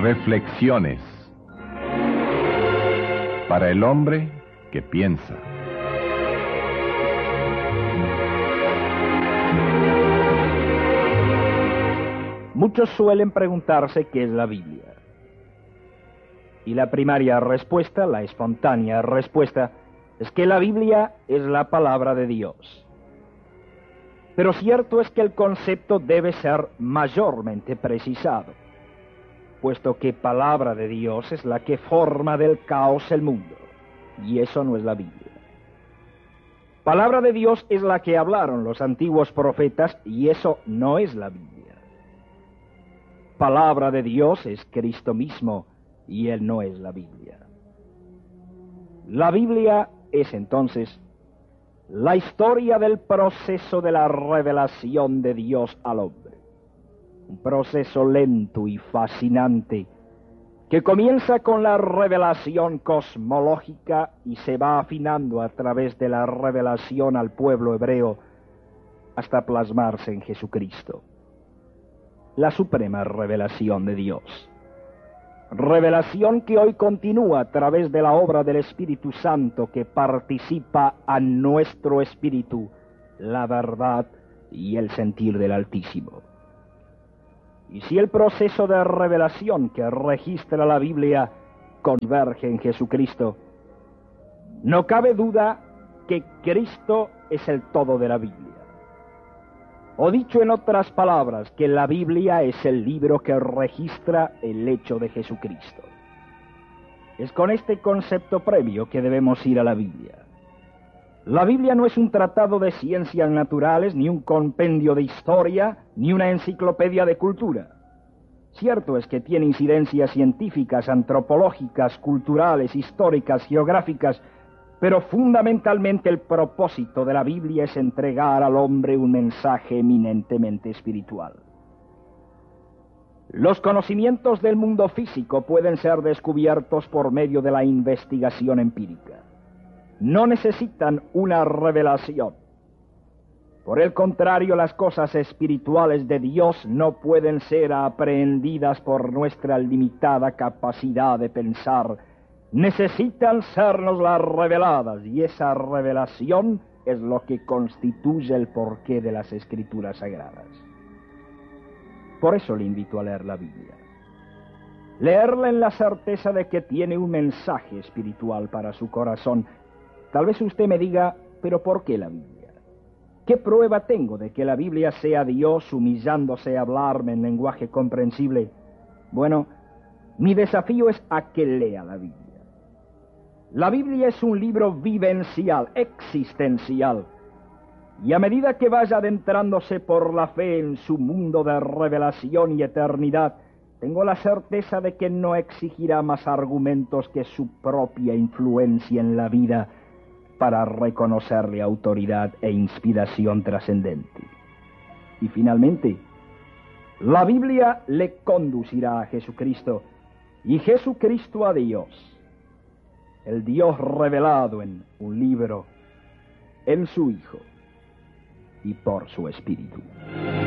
Reflexiones para el hombre que piensa. Muchos suelen preguntarse qué es la Biblia. Y la primaria respuesta, la espontánea respuesta, es que la Biblia es la palabra de Dios. Pero cierto es que el concepto debe ser mayormente precisado, puesto que palabra de Dios es la que forma del caos el mundo, y eso no es la Biblia. Palabra de Dios es la que hablaron los antiguos profetas, y eso no es la Biblia. Palabra de Dios es Cristo mismo, y Él no es la Biblia. La Biblia es entonces la historia del proceso de la revelación de Dios al hombre. Un proceso lento y fascinante que comienza con la revelación cosmológica y se va afinando a través de la revelación al pueblo hebreo hasta plasmarse en Jesucristo. La suprema revelación de Dios. Revelación que hoy continúa a través de la obra del Espíritu Santo que participa a nuestro espíritu la verdad y el sentir del Altísimo. Y si el proceso de revelación que registra la Biblia converge en Jesucristo, no cabe duda que Cristo es el todo de la Biblia. O dicho en otras palabras, que la Biblia es el libro que registra el hecho de Jesucristo. Es con este concepto previo que debemos ir a la Biblia. La Biblia no es un tratado de ciencias naturales, ni un compendio de historia, ni una enciclopedia de cultura. Cierto es que tiene incidencias científicas, antropológicas, culturales, históricas, geográficas, pero fundamentalmente el propósito de la Biblia es entregar al hombre un mensaje eminentemente espiritual. Los conocimientos del mundo físico pueden ser descubiertos por medio de la investigación empírica. No necesitan una revelación. Por el contrario, las cosas espirituales de Dios no pueden ser aprehendidas por nuestra limitada capacidad de pensar. Necesitan sernos las reveladas, y esa revelación es lo que constituye el porqué de las Escrituras Sagradas. Por eso le invito a leer la Biblia. Leerla en la certeza de que tiene un mensaje espiritual para su corazón. Tal vez usted me diga, ¿pero por qué la Biblia? ¿Qué prueba tengo de que la Biblia sea Dios humillándose a hablarme en lenguaje comprensible? Bueno, mi desafío es a que lea la Biblia. La Biblia es un libro vivencial, existencial, y a medida que vaya adentrándose por la fe en su mundo de revelación y eternidad, tengo la certeza de que no exigirá más argumentos que su propia influencia en la vida para reconocerle autoridad e inspiración trascendente. Y finalmente, la Biblia le conducirá a Jesucristo y Jesucristo a Dios. El Dios revelado en un libro, en su Hijo y por su Espíritu.